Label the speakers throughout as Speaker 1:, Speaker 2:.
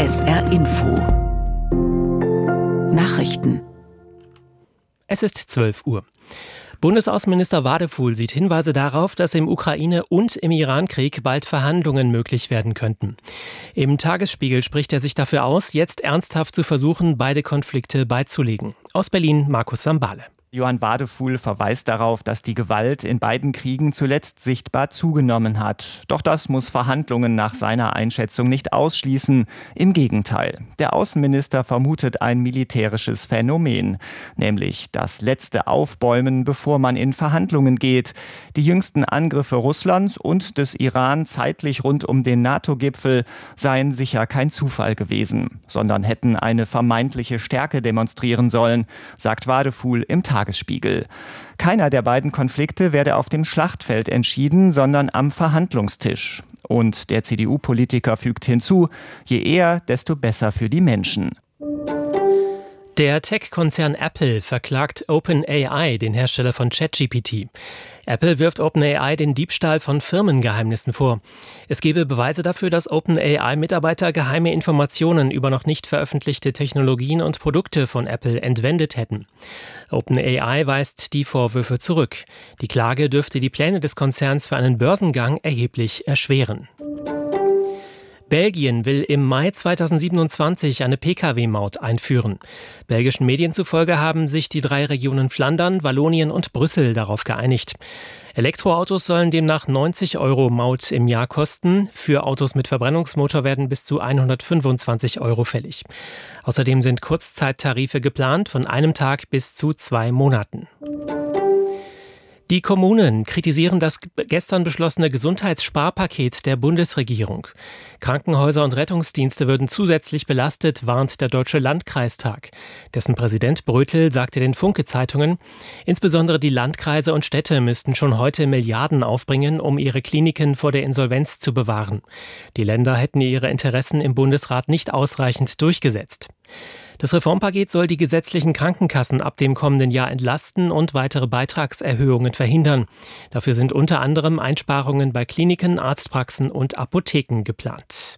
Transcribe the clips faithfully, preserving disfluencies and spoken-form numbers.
Speaker 1: S R Info Nachrichten.
Speaker 2: Es ist zwölf Uhr. Bundesaußenminister Wadefuhl sieht Hinweise darauf, dass im Ukraine- und im Iran-Krieg bald Verhandlungen möglich werden könnten. Im Tagesspiegel spricht er sich dafür aus, jetzt ernsthaft zu versuchen, beide Konflikte beizulegen. Aus Berlin Markus Sambale.
Speaker 3: Johann Wadefuhl verweist darauf, dass die Gewalt in beiden Kriegen zuletzt sichtbar zugenommen hat. Doch das muss Verhandlungen nach seiner Einschätzung nicht ausschließen. Im Gegenteil. Der Außenminister vermutet ein militärisches Phänomen, nämlich das letzte Aufbäumen, bevor man in Verhandlungen geht. Die jüngsten Angriffe Russlands und des Iran zeitlich rund um den NATO-Gipfel seien sicher kein Zufall gewesen, sondern hätten eine vermeintliche Stärke demonstrieren sollen, sagt Wadefuhl im Tagesspiegel. Tagesspiegel. Keiner der beiden Konflikte werde auf dem Schlachtfeld entschieden, sondern am Verhandlungstisch. Und der C D U-Politiker fügt hinzu, je eher, desto besser für die Menschen.
Speaker 2: Der Tech-Konzern Apple verklagt OpenAI, den Hersteller von ChatGPT. Apple wirft OpenAI den Diebstahl von Firmengeheimnissen vor. Es gebe Beweise dafür, dass OpenAI-Mitarbeiter geheime Informationen über noch nicht veröffentlichte Technologien und Produkte von Apple entwendet hätten. OpenAI weist die Vorwürfe zurück. Die Klage dürfte die Pläne des Konzerns für einen Börsengang erheblich erschweren. Belgien will im Mai zweitausendsiebenundzwanzig eine Pkw-Maut einführen. Belgischen Medien zufolge haben sich die drei Regionen Flandern, Wallonien und Brüssel darauf geeinigt. Elektroautos sollen demnach neunzig Euro Maut im Jahr kosten. Für Autos mit Verbrennungsmotor werden bis zu hundertfünfundzwanzig Euro fällig. Außerdem sind Kurzzeittarife geplant von einem Tag bis zu zwei Monaten. Die Kommunen kritisieren das gestern beschlossene Gesundheitssparpaket der Bundesregierung. Krankenhäuser und Rettungsdienste würden zusätzlich belastet, warnt der Deutsche Landkreistag. Dessen Präsident Brötel sagte den Funke-Zeitungen, insbesondere die Landkreise und Städte müssten schon heute Milliarden aufbringen, um ihre Kliniken vor der Insolvenz zu bewahren. Die Länder hätten ihre Interessen im Bundesrat nicht ausreichend durchgesetzt. Das Reformpaket soll die gesetzlichen Krankenkassen ab dem kommenden Jahr entlasten und weitere Beitragserhöhungen verhindern. Dafür sind unter anderem Einsparungen bei Kliniken, Arztpraxen und Apotheken geplant.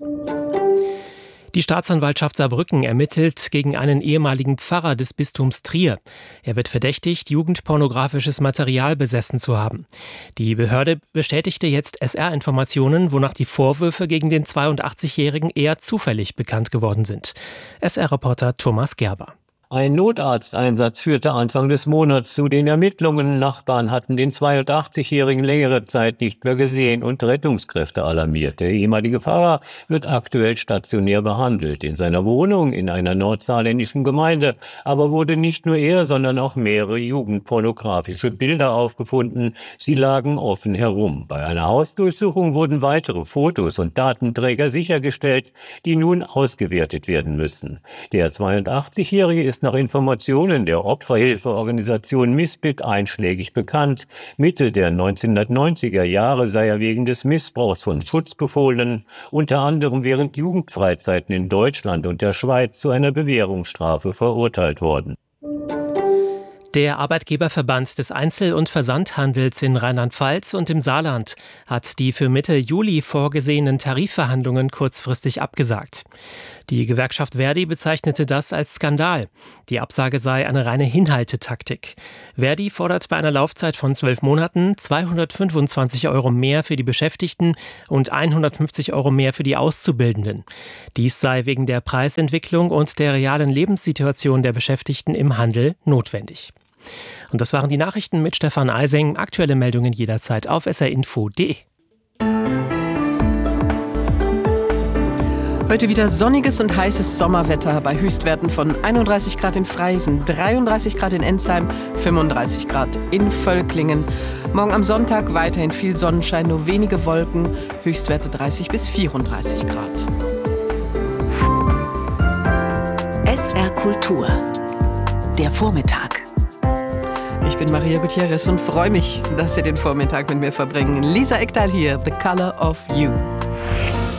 Speaker 2: Die Staatsanwaltschaft Saarbrücken ermittelt gegen einen ehemaligen Pfarrer des Bistums Trier. Er wird verdächtigt, jugendpornografisches Material besessen zu haben. Die Behörde bestätigte jetzt S R-Informationen, wonach die Vorwürfe gegen den zweiundachtzigjährigen eher zufällig bekannt geworden sind. S R-Reporter Thomas Gerber.
Speaker 4: Ein Notarzteinsatz führte Anfang des Monats zu den Ermittlungen. Nachbarn hatten den zweiundachtzigjährigen längere Zeit nicht mehr gesehen und Rettungskräfte alarmiert. Der ehemalige Pfarrer wird aktuell stationär behandelt. In seiner Wohnung in einer nordsaarländischen Gemeinde aber wurde nicht nur er, sondern auch mehrere jugendpornografische Bilder aufgefunden. Sie lagen offen herum. Bei einer Hausdurchsuchung wurden weitere Fotos und Datenträger sichergestellt, die nun ausgewertet werden müssen. Der zweiundachtzigjährige ist nach Informationen der Opferhilfeorganisation Misbit einschlägig bekannt. Mitte der neunzehnhundertneunziger Jahre sei er wegen des Missbrauchs von Schutzbefohlenen, unter anderem während Jugendfreizeiten in Deutschland und der Schweiz, zu einer Bewährungsstrafe verurteilt worden.
Speaker 2: Der Arbeitgeberverband des Einzel- und Versandhandels in Rheinland-Pfalz und im Saarland hat die für Mitte Juli vorgesehenen Tarifverhandlungen kurzfristig abgesagt. Die Gewerkschaft Verdi bezeichnete das als Skandal. Die Absage sei eine reine Hinhaltetaktik. Verdi fordert bei einer Laufzeit von zwölf Monaten zweihundertfünfundzwanzig Euro mehr für die Beschäftigten und hundertfünfzig Euro mehr für die Auszubildenden. Dies sei wegen der Preisentwicklung und der realen Lebenssituation der Beschäftigten im Handel notwendig. Und das waren die Nachrichten mit Stefan Eising. Aktuelle Meldungen jederzeit auf s r info punkt d e.
Speaker 1: Heute wieder sonniges und heißes Sommerwetter bei Höchstwerten von einunddreißig Grad in Freisen, dreiunddreißig Grad in Ensheim, fünfunddreißig Grad in Völklingen. Morgen am Sonntag weiterhin viel Sonnenschein, nur wenige Wolken, Höchstwerte dreißig bis vierunddreißig Grad.
Speaker 5: S R Kultur. Der Vormittag.
Speaker 1: Ich bin Maria Gutierrez und freue mich, dass Sie den Vormittag mit mir verbringen. Lisa Ekdahl hier, The Color of You.